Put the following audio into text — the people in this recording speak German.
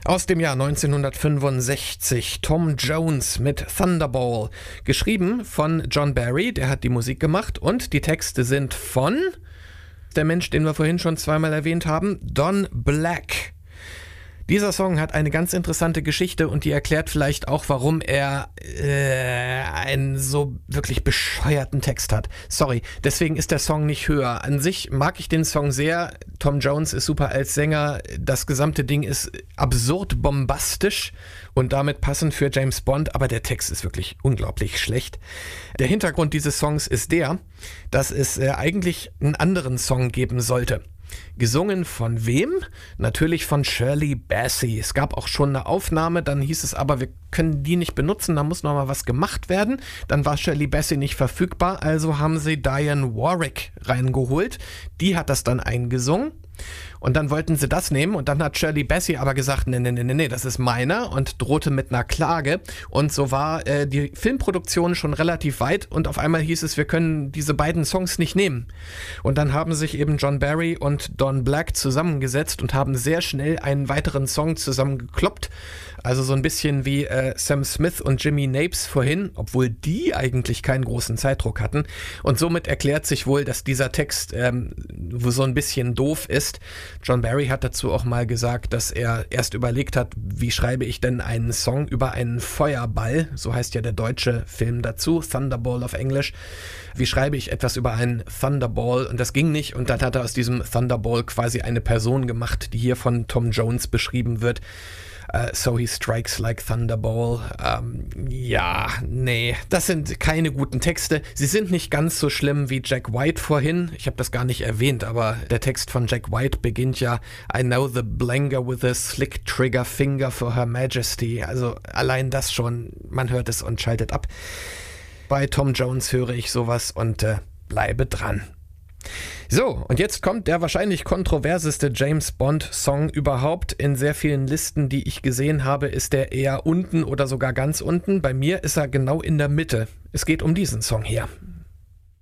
Aus dem Jahr 1965, Tom Jones mit Thunderball. Geschrieben von John Barry, der hat die Musik gemacht, und die Texte sind von der Mensch, den wir vorhin schon zweimal erwähnt haben, Don Black. Dieser Song hat eine ganz interessante Geschichte und die erklärt vielleicht auch, warum er einen so wirklich bescheuerten Text hat. Sorry, deswegen ist der Song nicht höher. An sich mag ich den Song sehr. Tom Jones ist super als Sänger. Das gesamte Ding ist absurd bombastisch und damit passend für James Bond, aber der Text ist wirklich unglaublich schlecht. Der Hintergrund dieses Songs ist der, dass es eigentlich einen anderen Song geben sollte. Gesungen von wem? Natürlich von Shirley Bassey. Es gab auch schon eine Aufnahme, dann hieß es aber, wir können die nicht benutzen, da muss noch mal was gemacht werden. Dann war Shirley Bassey nicht verfügbar, also haben sie Diane Warwick reingeholt. Die hat das dann eingesungen. Und dann wollten sie das nehmen und dann hat Shirley Bassey aber gesagt, nee, das ist meiner, und drohte mit einer Klage. Und so war die Filmproduktion schon relativ weit und auf einmal hieß es, wir können diese beiden Songs nicht nehmen. Und dann haben sich eben John Barry und Don Black zusammengesetzt und haben sehr schnell einen weiteren Song zusammengekloppt. Also so ein bisschen wie Sam Smith und Jimmy Napes vorhin, obwohl die eigentlich keinen großen Zeitdruck hatten. Und somit erklärt sich wohl, dass dieser Text so ein bisschen doof ist. John Barry hat dazu auch mal gesagt, dass er erst überlegt hat, wie schreibe ich denn einen Song über einen Feuerball, so heißt ja der deutsche Film dazu, Thunderball auf Englisch. Wie schreibe ich etwas über einen Thunderball? Und das ging nicht, und dann hat er aus diesem Thunderball quasi eine Person gemacht, die hier von Tom Jones beschrieben wird. So he strikes like Thunderball. Das sind keine guten Texte. Sie sind nicht ganz so schlimm wie Jack White vorhin. Ich habe das gar nicht erwähnt, aber der Text von Jack White beginnt ja I know the blanger with a slick trigger finger for her majesty. Also allein das schon, man hört es und schaltet ab. Bei Tom Jones höre ich sowas und bleibe dran. So, und jetzt kommt der wahrscheinlich kontroverseste James Bond-Song überhaupt. In sehr vielen Listen, die ich gesehen habe, ist der eher unten oder sogar ganz unten. Bei mir ist er genau in der Mitte. Es geht um diesen Song hier.